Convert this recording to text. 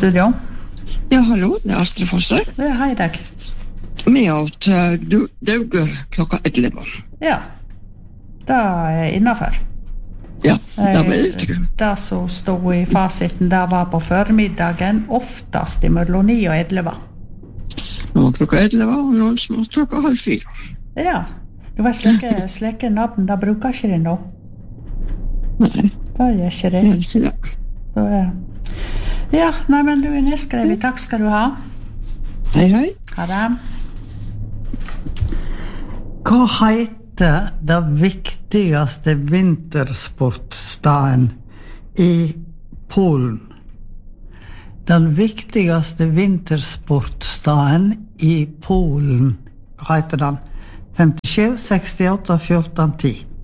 studio? Ja, hallo, det Astrid Fosse. Ja, hei deg. Vi åt dauge klokka 11. Ja, det innenfor. Ja, det vil jeg tro. Det som stod i fasiten, det var på formiddagen, oftest mellom 9 og 11. Nå var klokka 11, og noen som var klokka 3:30. Ja, det var slike navn, det bruker ikke de nå. Nei, Det gjør ikke det. det er ikke det. Ja, nei, men du er nedskrevet. Takk skal du ha. Hei, hei. Ha det. Hva heter det viktigste vintersportstaden i Polen? Den viktigste vintersportstaden i Polen, hva heter den? 57, 68, 14, 10.